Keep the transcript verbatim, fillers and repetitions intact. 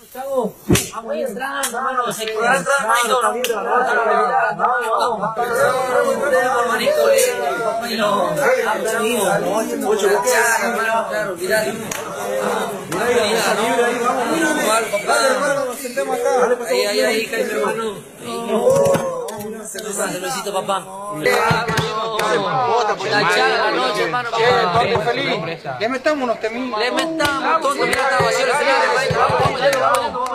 Gustavo, vamos a ir entrando, hermano. Se puede entrar, hermanito. Ahí, ahí, ahí, cae mi hermano. Cervecito, papá. La charla de la noche, hermano. Le metamos unos temillos. Le metamos, tonto, mira, está vacío el escenario. Vamos, vamos, vamos.